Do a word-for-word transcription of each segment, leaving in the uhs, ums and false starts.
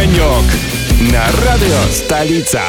Огонек на радио «Столица».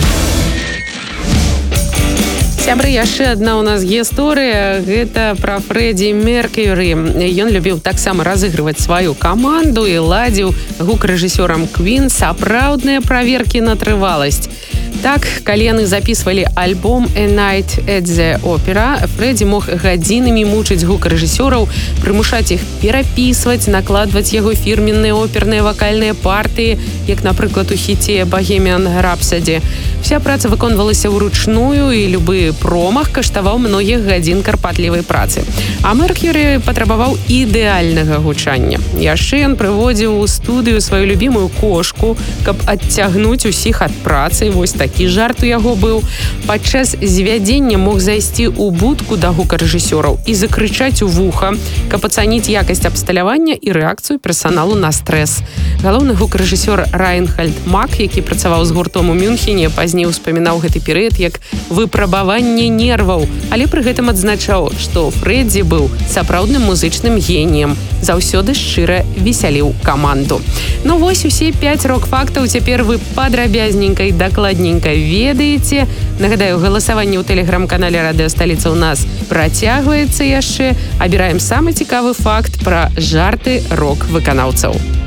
Сябры, яшчэ адна ў нас гісторыя. Гэта пра Фрэдзі Меркьюрі. Ён любіў таксама разыгрываць сваю каманду і ладзіў гук-рэжысёрам Queen сапраўдныя праверкі на трываласць. Так, калі яны записывалі альбом «A Night at the Opera», Фрэдзі мог гадзінамі мучыць гук-рэжысёраў, прымушаць іх перапісваць, накладваць яго фірменныя оперныя вакальныя партыі, як, напрыклад, у хіце «Bohemian Rhapsody». Вся праца выконвалася ўручную, і любы промах каштаваў многіх гадзін карпатлівай працы. А Меркьюрі патрабаваў ідэальнага гучання. Яшчэ ён прыводзіў у студыю сваю любімую кошку, каб адцягнуць усіх ад працы. Вось такі жарт у яго быў. Падчас звядзення мог зайсці ў будку да гука-рэжысёраў і закрычаць у вуха, каб ацаніць якасць абсталявання і рэакцыю персаналу на стрэс. Галоўны гук-рэжысёр Райнхальд Мак, які працаваў з гуртом у Мюнхене, пазней успамінаў гэты перыяд як выпрабаванне нерваў, але пры гэтым адзначаў, што Фрэдзі быў сапраўдным музычным геніем, заўсёды шчыра весяліў каманду. Ну вось усе пяць рок-фактаў цяпер вы падрабязненька і дакладненька ведаеце. Нагадаю, галасаванне ў тэлеграм-канале «Радыё Сталіца» ў нас працягваецца яшчэ. Абіраем самы цікавы факт пра жарты рок-выканаўцаў.